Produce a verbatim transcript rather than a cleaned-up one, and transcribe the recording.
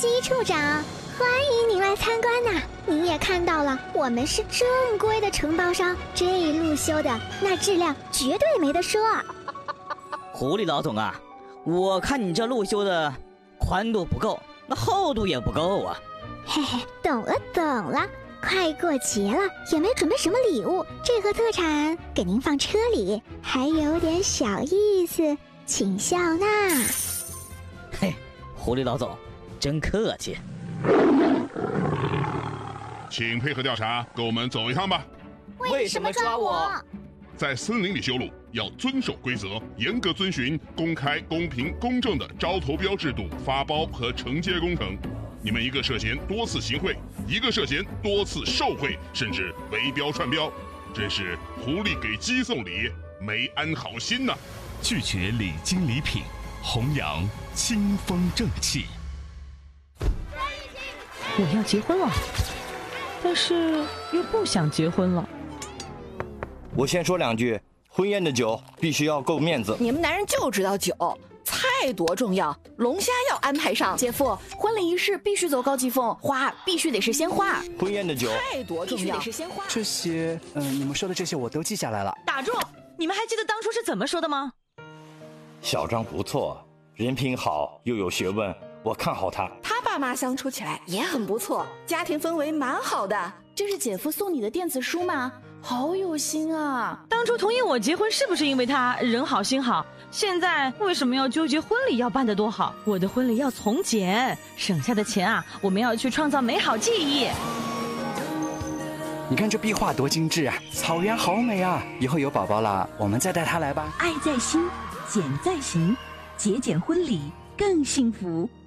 西处长，欢迎您来参观呐！您也看到了，我们是正规的承包商，这路修的那质量绝对没得说。 狐狸老总啊，我看你这路修的宽度不够，那厚度也不够啊。 嘿嘿，懂了懂了，快过节了，也没准备什么礼物，这盒特产给您放车里，还有点小意思，请笑纳。 嘿，狐狸老总，真客气。 请配合调查，跟我们走一趟吧。 为什么抓我？ 在森林里修路要遵守规则，严格遵循公开、公平、公正的招投标制度发包和承接工程。你们一个涉嫌多次行贿，一个涉嫌多次受贿，甚至围标串标，真是狐狸给鸡送礼，没安好心呐！ 拒绝礼金礼品，弘扬清风正气。 我要结婚了，但是又不想结婚了。 我先说两句，婚宴的酒必须要够面子。 你们男人就知道酒，菜多重要，龙虾要安排上。姐夫，婚礼仪式必须走高级风，花必须得是鲜花。 婚宴的酒菜多重要，必须得是鲜花。 这些，嗯、呃，你们说的这些我都记下来了。 打住！你们还记得当初是怎么说的吗？ 小张不错，人品好又有学问，我看好他。 他爸妈相处起来也很不错，家庭氛围蛮好的。这是姐夫送你的电子书吗？好有心啊！ 当初同意我结婚是不是因为他人好心好？现在为什么要纠结婚礼要办得多好？我的婚礼要从简，省下的钱啊，我们要去创造美好记忆。 你看这壁画多精致啊，草原好美啊！以后有宝宝了，我们再带他来吧。 爱在心，简在行，节俭婚礼更幸福。